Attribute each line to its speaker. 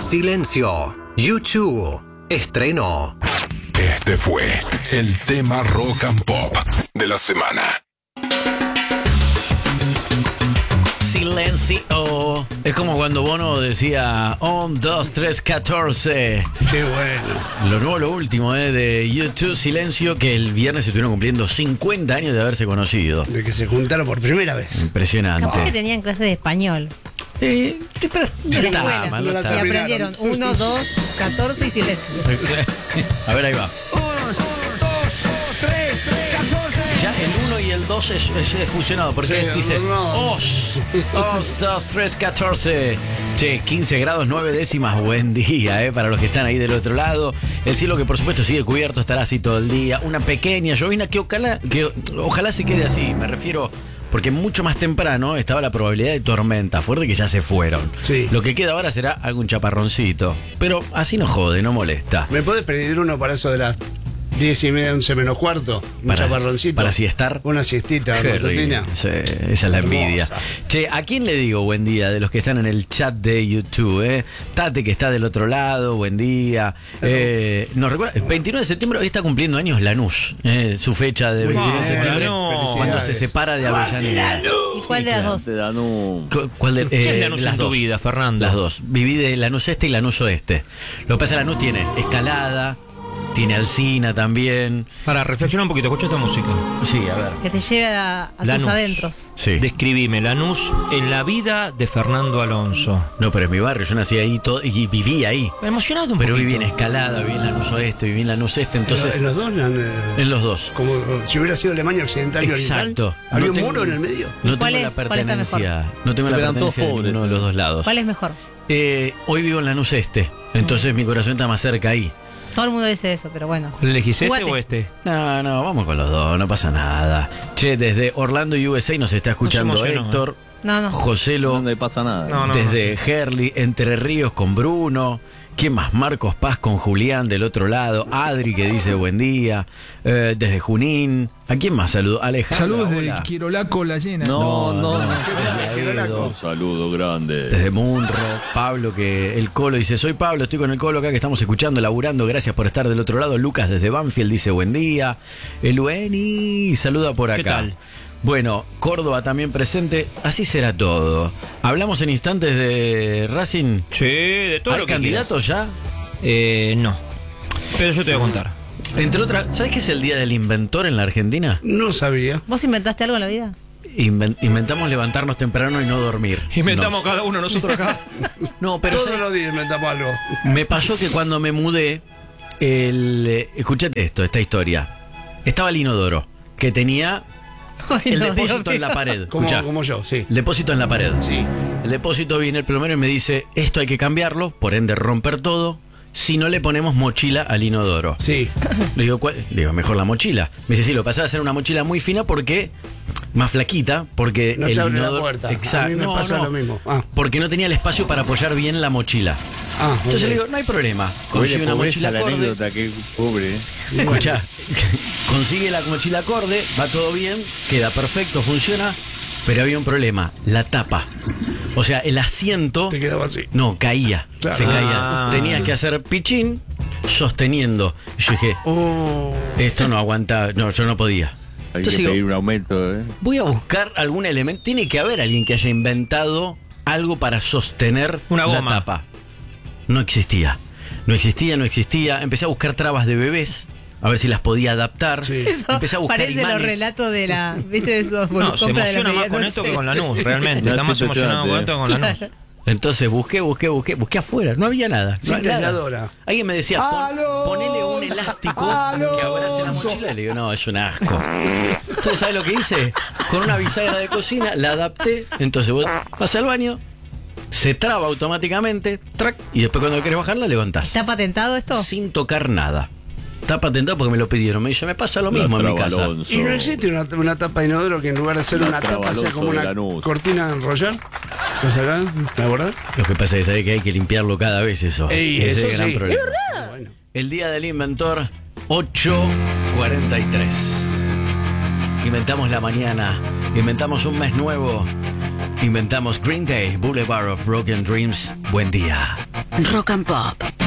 Speaker 1: Silencio. U2 estrenó.
Speaker 2: Este fue el tema rock and pop de la semana.
Speaker 3: Silencio. Es como cuando Bono decía 1, 2, 3, 14.
Speaker 4: Qué bueno.
Speaker 3: Lo nuevo, lo último de U2, Silencio, que el viernes se estuvieron cumpliendo 50 años de haberse conocido.
Speaker 4: De que se juntaron por primera vez.
Speaker 3: Impresionante.
Speaker 5: Capaz que tenían clase de español.
Speaker 3: Pero no
Speaker 5: En la
Speaker 3: está
Speaker 5: escuela.
Speaker 3: mal,
Speaker 4: No
Speaker 3: no
Speaker 4: la
Speaker 3: está
Speaker 5: Y
Speaker 3: mal.
Speaker 5: aprendieron 1, 2, 14 y silencio.
Speaker 3: A ver, ahí va. Ya el 1 y el 2 es fusionado, porque
Speaker 4: Sí,
Speaker 3: dice
Speaker 4: no.
Speaker 3: os 2, 3, 14. Che, 15 grados 9 décimas, buen día, para los que están ahí del otro lado. El cielo que por supuesto sigue cubierto, estará así todo el día. Una pequeña llovina que ojalá se quede así, me refiero, porque mucho más temprano estaba la probabilidad de tormenta fuerte que ya se fueron.
Speaker 4: Sí.
Speaker 3: Lo que queda ahora será algún chaparroncito, pero así no jode, no molesta.
Speaker 4: ¿Me podés pedir uno para eso de las 10:30, 11 menos cuarto? Un chaparroncito.
Speaker 3: Para siestar.
Speaker 4: Una siestita
Speaker 3: Qué
Speaker 4: matutina.
Speaker 3: rico. Sí, esa es la envidia.
Speaker 4: Hermosa.
Speaker 3: Che, ¿a quién le digo buen día de los que están en el chat de YouTube? Tate, que está del otro lado, buen día. Nos recuerda, el 29 de septiembre hoy está cumpliendo años Lanús. Su fecha de 29 de septiembre,
Speaker 4: Lanús.
Speaker 3: cuando se separa de Avellaneda.
Speaker 5: ¿Y cuál de las dos?
Speaker 3: ¿Cuál de,
Speaker 6: ¿Qué es Lanús
Speaker 3: las
Speaker 6: en tu
Speaker 3: dos?
Speaker 6: vida, Fernando?
Speaker 3: Las dos. Viví de Lanús Este y Lanús Oeste. Lo que pasa es que Lanús tiene escalada, tiene Alsina también.
Speaker 6: Para reflexionar un poquito, escucha esta música.
Speaker 3: Sí, a ver.
Speaker 5: Que te lleve a tus
Speaker 6: Lanús.
Speaker 5: adentros.
Speaker 3: Sí.
Speaker 6: Describime Lanús en la vida de Fernando Alonso.
Speaker 3: No, pero es mi barrio, yo nací ahí todo, y viví ahí.
Speaker 6: Emocionado un
Speaker 3: Pero
Speaker 6: poquito.
Speaker 3: viví en Escalada, viví en Lanús Oeste, viví en Lanús Este, entonces...
Speaker 4: En los dos,
Speaker 3: En los dos.
Speaker 4: como si hubiera sido Alemania Occidental y Oriental.
Speaker 3: Exacto.
Speaker 4: ¿Había
Speaker 3: No
Speaker 4: un
Speaker 3: tengo-
Speaker 4: muro en el medio?
Speaker 3: No
Speaker 5: ¿Cuál
Speaker 3: tengo la
Speaker 5: es- cuál está
Speaker 3: pertenencia. No tengo la pertenencia de ninguno de los dos lados.
Speaker 5: ¿Cuál es mejor?
Speaker 3: Hoy vivo en Lanús Este, entonces mi corazón está más cerca ahí.
Speaker 5: Todo el mundo dice eso, pero bueno.
Speaker 6: ¿Elegís este
Speaker 5: Jugate.
Speaker 6: o este?
Speaker 3: No, vamos con los dos, no pasa nada. Che, desde Orlando, USA nos está escuchando
Speaker 6: No se emocionó,
Speaker 3: Héctor,
Speaker 5: No.
Speaker 3: Joselo,
Speaker 7: No le pasa nada.
Speaker 6: No,
Speaker 3: desde Herli, Entre Ríos con Bruno. ¿Quién más? Marcos Paz con Julián del otro lado. Adri que dice buen día. Desde Junín. ¿A quién más saludo? Alejandro.
Speaker 8: Saludos de
Speaker 3: hola.
Speaker 8: Quirolaco La Llena.
Speaker 7: No.
Speaker 3: Edo,
Speaker 7: Un saludo grande.
Speaker 3: desde Munro. Pablo, que el Colo dice: soy Pablo, estoy con el Colo acá que estamos escuchando, laburando. Gracias por estar del otro lado. Lucas desde Banfield dice buen día. Elueni saluda por acá.
Speaker 6: ¿Qué tal?
Speaker 3: Bueno, Córdoba también presente. Así será todo. Hablamos en instantes de Racing.
Speaker 6: Sí, de todo
Speaker 3: ¿Hay
Speaker 6: lo que
Speaker 3: candidatos ya?
Speaker 6: No. Pero yo te voy a contar.
Speaker 3: Entre otras, ¿sabes qué es el Día del Inventor en la Argentina?
Speaker 4: No sabía.
Speaker 5: ¿Vos inventaste algo en la vida?
Speaker 3: Inventamos levantarnos temprano y no dormir.
Speaker 6: Inventamos cada uno nosotros acá.
Speaker 3: No, pero
Speaker 4: Todos
Speaker 3: ¿sabes?
Speaker 4: los días inventamos algo.
Speaker 3: Me pasó que cuando me mudé, escuchate esta historia. Estaba el inodoro, que tenía
Speaker 5: Ay,
Speaker 3: el
Speaker 5: no,
Speaker 3: depósito
Speaker 5: Dios
Speaker 3: en la
Speaker 5: mío.
Speaker 3: pared.
Speaker 4: Como,
Speaker 3: Escuchá,
Speaker 4: como yo, sí.
Speaker 3: el depósito en la pared.
Speaker 4: Sí.
Speaker 3: El depósito, viene el plomero y me dice, esto hay que cambiarlo, por ende romper todo, si no le ponemos mochila al inodoro.
Speaker 4: Sí.
Speaker 3: Le digo, ¿cuál? Le digo, mejor la mochila. Me dice, sí, lo pasé a hacer una mochila muy fina porque, más flaquita, porque
Speaker 4: No
Speaker 3: el
Speaker 4: te abre la
Speaker 3: inodoro...
Speaker 4: puerta.
Speaker 3: Exacto.
Speaker 4: A mí me pasa lo mismo. Ah.
Speaker 3: Porque no tenía el espacio para apoyar bien la mochila. Entonces le digo, no hay problema. Consigue una mochila
Speaker 7: la
Speaker 3: acorde.
Speaker 7: anécdota, que pobre.
Speaker 3: Escuchá, consigue la mochila acorde, va todo bien, queda perfecto, funciona, pero había un problema, la tapa. O sea, el asiento
Speaker 4: Te quedaba así.
Speaker 3: no caía,
Speaker 4: Claro.
Speaker 3: se caía.
Speaker 6: Ah.
Speaker 3: Tenías que hacer pichín sosteniendo. Y yo dije, esto no aguanta, no, yo no podía.
Speaker 7: Hay
Speaker 3: Entonces
Speaker 7: que
Speaker 3: digo,
Speaker 7: pedir un aumento, ¿eh?
Speaker 3: voy a buscar algún elemento. Tiene que haber alguien que haya inventado algo para sostener
Speaker 6: Una
Speaker 3: la
Speaker 6: goma.
Speaker 3: tapa. No existía. No existía. Empecé a buscar trabas de bebés, a ver si las podía adaptar.
Speaker 4: Sí.
Speaker 5: Eso
Speaker 3: Empecé a buscar
Speaker 5: parece
Speaker 3: imanes.
Speaker 5: los relatos de la. ¿Viste de esos?
Speaker 6: No, se
Speaker 5: compra de la
Speaker 6: emociona más con
Speaker 5: medianoche.
Speaker 6: esto que con Lanús, realmente.
Speaker 7: No,
Speaker 6: Está
Speaker 7: es
Speaker 6: más emocionado con esto que con Lanús.
Speaker 3: Entonces busqué afuera, no había nada. No
Speaker 4: Sin
Speaker 3: había nada.
Speaker 4: calladora.
Speaker 3: Alguien me decía, ponele un elástico que abrace la mochila. Y le digo, no, es un asco. Entonces, ¿sabes lo que hice? Con una bisagra de cocina la adapté. Entonces vos vas al baño, se traba automáticamente, track, y después cuando querés bajar la levantás.
Speaker 5: ¿Está patentado esto?
Speaker 3: Sin tocar nada. Está patentado porque me lo pidieron. Me dice, me pasa lo mismo en mi casa.
Speaker 7: Alonso.
Speaker 4: ¿Y no existe una tapa de inodoro que en lugar de ser
Speaker 7: La
Speaker 4: una tapa sea como
Speaker 7: Alonso de
Speaker 4: una
Speaker 7: Lanús.
Speaker 4: cortina de enrollar? ¿Lo sacás? ¿Me acordás?
Speaker 3: Lo que pasa es que hay que limpiarlo cada vez eso.
Speaker 4: Ey,
Speaker 3: Ese
Speaker 4: eso
Speaker 3: es el gran
Speaker 4: sí.
Speaker 3: problema.
Speaker 4: Bueno.
Speaker 3: El Día del Inventor, 8:43. Inventamos la mañana, inventamos un mes nuevo, inventamos Green Day, Boulevard of Broken Dreams. Buen día.
Speaker 8: Rock and Pop.